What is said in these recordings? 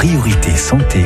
Priorité santé.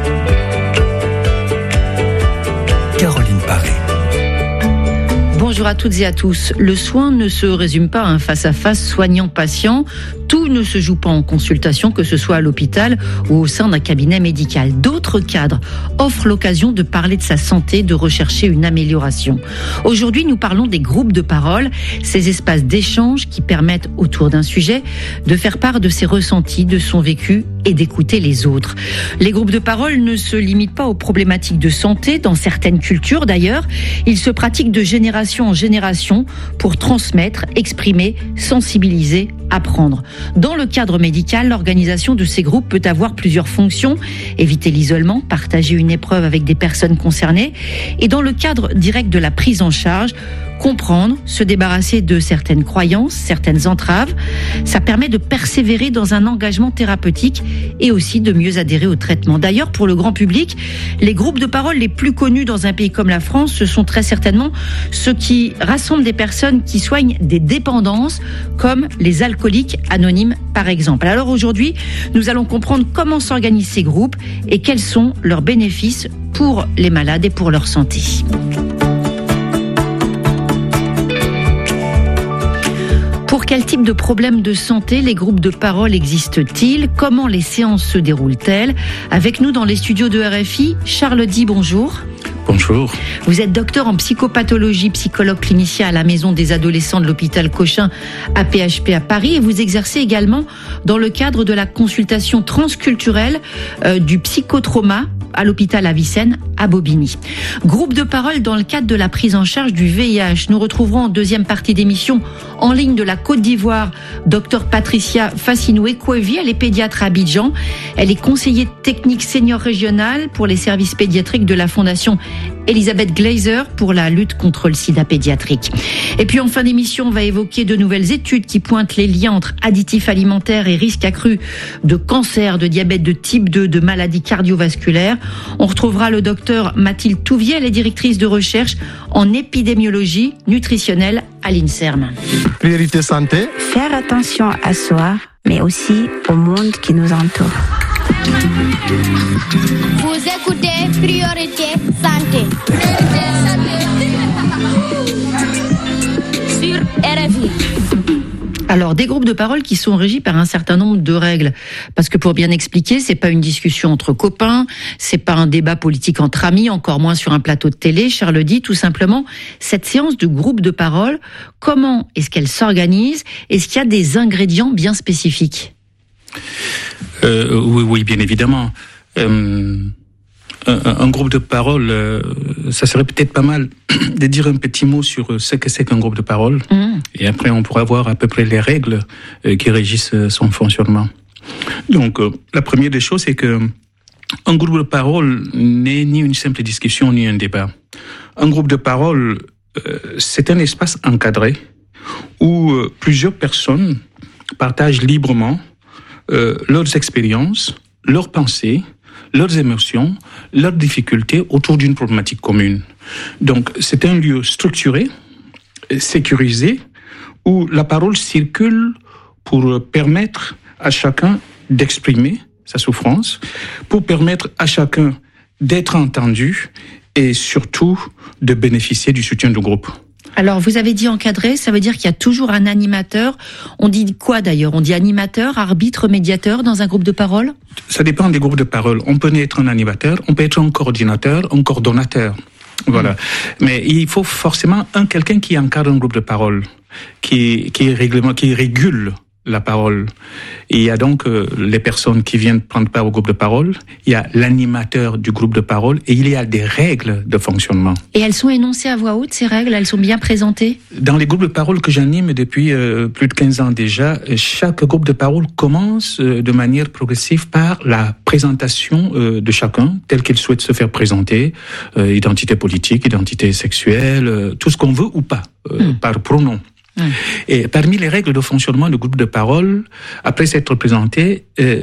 Caroline Paré. Bonjour à toutes et à tous. Le soin ne se résume pas à un face-à-face soignant-patient. Tout ne se joue pas en consultation, que ce soit à l'hôpital ou au sein d'un cabinet médical. D'autres cadres offrent l'occasion de parler de sa santé, de rechercher une amélioration. Aujourd'hui, nous parlons des groupes de parole, ces espaces d'échange qui permettent, autour d'un sujet, de faire part de ses ressentis, de son vécu et d'écouter les autres. Les groupes de parole ne se limitent pas aux problématiques de santé, dans certaines cultures d'ailleurs. Ils se pratiquent de génération en génération pour transmettre, exprimer, sensibiliser, apprendre. Dans le cadre médical, l'organisation de ces groupes peut avoir plusieurs fonctions: éviter l'isolement, partager une épreuve avec des personnes concernées, et dans le cadre direct de la prise en charge, comprendre, se débarrasser de certaines croyances, certaines entraves. Ça permet de persévérer dans un engagement thérapeutique et aussi de mieux adhérer au traitement. D'ailleurs, pour le grand public, les groupes de parole les plus connus dans un pays comme la France, ce sont très certainement ceux qui rassemblent des personnes qui soignent des dépendances, comme les alcooliques anonymes par exemple. Alors aujourd'hui, nous allons comprendre comment s'organisent ces groupes et quels sont leurs bénéfices pour les malades et pour leur santé. Pour quel type de problèmes de santé les groupes de parole existent-ils? Comment les séances se déroulent-elles? Avec nous dans les studios de RFI, Charles Di, bonjour. Bonjour. Vous êtes docteur en psychopathologie, psychologue clinicien à la Maison des adolescents de l'hôpital Cochin à PHP à Paris, et vous exercez également dans le cadre de la consultation transculturelle du psychotrauma à l'hôpital Avicenne à Bobigny. Groupe de parole dans le cadre de la prise en charge du VIH. Nous retrouverons en deuxième partie d'émission, en ligne de la Côte d'Ivoire, Dr Patricia Fassinou-Ekwevi. Elle est pédiatre à Abidjan. Elle est conseillère technique senior régionale pour les services pédiatriques de la Fondation Elisabeth Glaser pour la lutte contre le sida pédiatrique. Et puis en fin d'émission, on va évoquer de nouvelles études qui pointent les liens entre additifs alimentaires et risques accrus de cancer, de diabète de type 2, de maladies cardiovasculaires. On retrouvera le docteur Mathilde Touvier, elle est directrice de recherche en épidémiologie nutritionnelle à l'INSERM. Priorité santé. Faire attention à soi, mais aussi au monde qui nous entoure. Vous écoutez Priorité Santé. Sur RFI. Alors, des groupes de parole qui sont régis par un certain nombre de règles. Parce que pour bien expliquer, c'est pas une discussion entre copains, c'est pas un débat politique entre amis, encore moins sur un plateau de télé. Charles dit tout simplement, cette séance de groupe de parole, comment est-ce qu'elle s'organise? Est-ce qu'il y a des ingrédients bien spécifiques? Oui, bien évidemment. Un groupe de parole, ça serait peut-être pas mal de dire un petit mot sur ce que c'est qu'un groupe de parole. Et après, on pourra voir à peu près les règles qui régissent son fonctionnement. Donc, la première des choses, c'est que un groupe de parole n'est ni une simple discussion, ni un débat. Un groupe de parole, c'est un espace encadré où plusieurs personnes partagent librement leurs expériences, leurs pensées, leurs émotions, leurs difficultés autour d'une problématique commune. Donc, c'est un lieu structuré, sécurisé, où la parole circule pour permettre à chacun d'exprimer sa souffrance, pour permettre à chacun d'être entendu et surtout de bénéficier du soutien du groupe. Alors, vous avez dit encadré, ça veut dire qu'il y a toujours un animateur. On dit quoi d'ailleurs? On dit animateur, arbitre, médiateur dans un groupe de parole? Ça dépend des groupes de parole. On peut être un animateur, on peut être un coordinateur, un coordonnateur. Voilà. Mais il faut forcément quelqu'un qui encadre un groupe de parole, qui régule la parole. Et il y a donc les personnes qui viennent prendre part au groupe de parole, il y a l'animateur du groupe de parole et il y a des règles de fonctionnement. Et elles sont énoncées à voix haute, ces règles? Elles sont bien présentées? Dans les groupes de parole que j'anime depuis plus de 15 ans déjà, chaque groupe de parole commence de manière progressive par la présentation de chacun, tel qu'il souhaite se faire présenter, identité politique, identité sexuelle, tout ce qu'on veut ou pas, par pronom. Et parmi les règles de fonctionnement du groupe de parole, après s'être présenté,